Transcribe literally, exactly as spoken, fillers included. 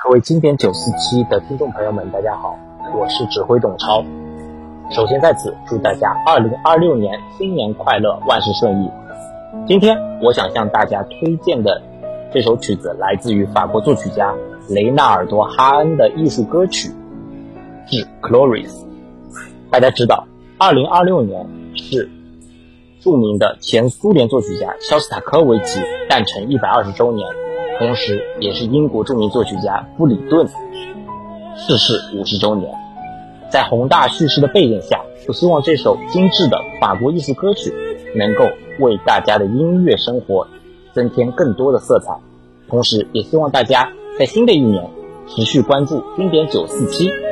各位经典九四七的听众朋友们，大家好，我是指挥董超。首先在此祝大家二零二六年新年快乐，万事顺意。今天我想向大家推荐的这首曲子来自于法国作曲家雷纳尔多·哈恩的艺术歌曲致 Cloris。 大家知道二零二六年是著名的前苏联作曲家肖斯塔科维奇诞辰一百二十周年，同时也是英国著名作曲家布里顿逝世五十周年。在宏大叙事的背景下，我希望这首精致的法国艺术歌曲能够为大家的音乐生活增添更多的色彩，同时也希望大家在新的一年持续关注经典九四七。